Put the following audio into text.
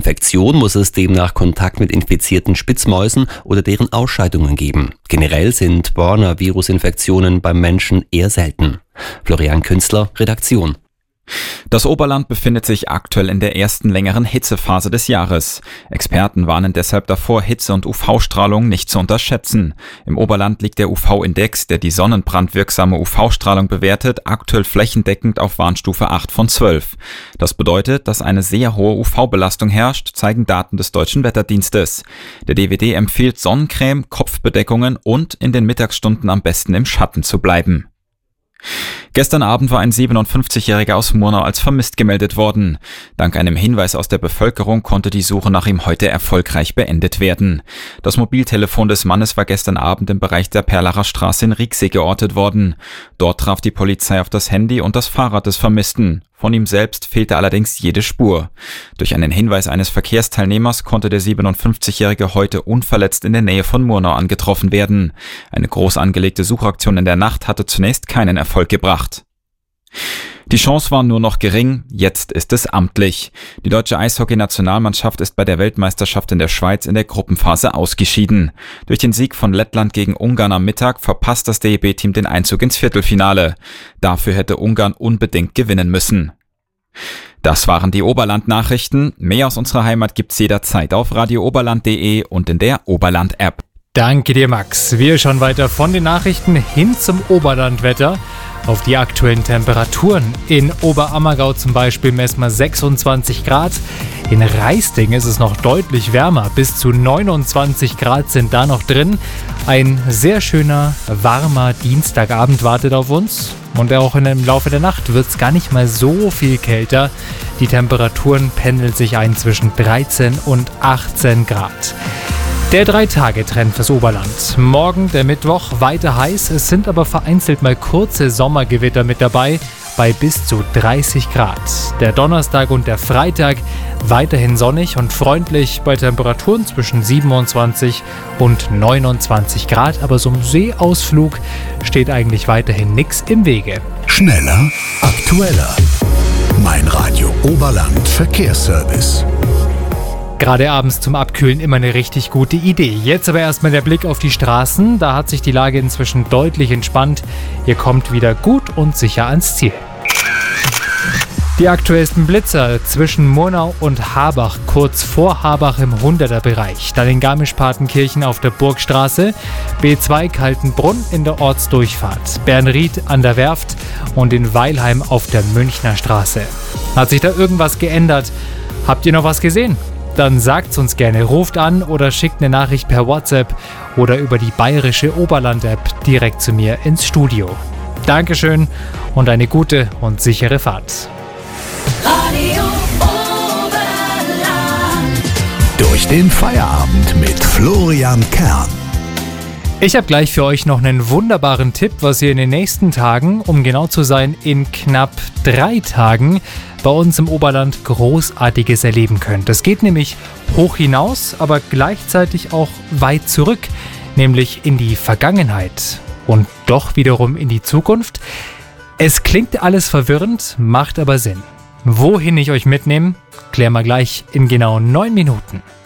Infektion muss es demnach Kontakt mit infizierten Spitzmäusen oder deren Ausscheidungen geben. Generell sind Borna-Virusinfektionen beim Menschen eher selten. Florian Künstler, Redaktion. Das Oberland befindet sich aktuell in der ersten längeren Hitzephase des Jahres. Experten warnen deshalb davor, Hitze- und UV-Strahlung nicht zu unterschätzen. Im Oberland liegt der UV-Index, der die sonnenbrandwirksame UV-Strahlung bewertet, aktuell flächendeckend auf Warnstufe 8 von 12. Das bedeutet, dass eine sehr hohe UV-Belastung herrscht, zeigen Daten des Deutschen Wetterdienstes. Der DWD empfiehlt Sonnencreme, Kopfbedeckungen und in den Mittagsstunden am besten im Schatten zu bleiben. Gestern Abend war ein 57-Jähriger aus Murnau als vermisst gemeldet worden. Dank einem Hinweis aus der Bevölkerung konnte die Suche nach ihm heute erfolgreich beendet werden. Das Mobiltelefon des Mannes war gestern Abend im Bereich der Perlacher Straße in Rieksee geortet worden. Dort traf die Polizei auf das Handy und das Fahrrad des Vermissten. Von ihm selbst fehlte allerdings jede Spur. Durch einen Hinweis eines Verkehrsteilnehmers konnte der 57-Jährige heute unverletzt in der Nähe von Murnau angetroffen werden. Eine groß angelegte Suchaktion in der Nacht hatte zunächst keinen Erfolg gebracht. Die Chance war nur noch gering, jetzt ist es amtlich. Die deutsche Eishockey-Nationalmannschaft ist bei der Weltmeisterschaft in der Schweiz in der Gruppenphase ausgeschieden. Durch den Sieg von Lettland gegen Ungarn am Mittag verpasst das DEB-Team den Einzug ins Viertelfinale. Dafür hätte Ungarn unbedingt gewinnen müssen. Das waren die Oberland-Nachrichten. Mehr aus unserer Heimat gibt's jederzeit auf radiooberland.de und in der Oberland-App. Danke dir, Max. Wir schauen weiter von den Nachrichten hin zum Oberlandwetter. Auf die aktuellen Temperaturen. In Oberammergau zum Beispiel messen wir 26 Grad. In Raisting ist es noch deutlich wärmer. Bis zu 29 Grad sind da noch drin. Ein sehr schöner, warmer Dienstagabend wartet auf uns. Und auch im Laufe der Nacht wird es gar nicht mal so viel kälter. Die Temperaturen pendeln sich ein zwischen 13 und 18 Grad. Der 3-Tage-Trend fürs Oberland. Morgen, der Mittwoch, weiter heiß. Es sind aber vereinzelt mal kurze Sommergewitter mit dabei, bei bis zu 30 Grad. Der Donnerstag und der Freitag weiterhin sonnig und freundlich bei Temperaturen zwischen 27 und 29 Grad. Aber so einem Seeausflug steht eigentlich weiterhin nichts im Wege. Schneller, aktueller. Mein Radio Oberland Verkehrsservice. Gerade abends zum Abkühlen immer eine richtig gute Idee. Jetzt aber erstmal der Blick auf die Straßen. Da hat sich die Lage inzwischen deutlich entspannt. Ihr kommt wieder gut und sicher ans Ziel. Die aktuellsten Blitzer zwischen Murnau und Habach, kurz vor Habach im 100er-Bereich. Dann in Garmisch-Partenkirchen auf der Burgstraße, B2 Kaltenbrunn in der Ortsdurchfahrt, Bernried an der Werft und in Weilheim auf der Münchner Straße. Hat sich da irgendwas geändert? Habt ihr noch was gesehen? Dann sagt's uns gerne, ruft an oder schickt eine Nachricht per WhatsApp oder über die bayerische Oberland-App direkt zu mir ins Studio. Dankeschön und eine gute und sichere Fahrt. Radio Oberland. Durch den Feierabend mit Florian Kern. Ich habe gleich für euch noch einen wunderbaren Tipp, was ihr in den nächsten Tagen, um genau zu sein, in knapp 3 Tagen bei uns im Oberland Großartiges erleben könnt. Das geht nämlich hoch hinaus, aber gleichzeitig auch weit zurück, nämlich in die Vergangenheit und doch wiederum in die Zukunft. Es klingt alles verwirrend, macht aber Sinn. Wohin ich euch mitnehme, klären wir gleich in genau 9 Minuten.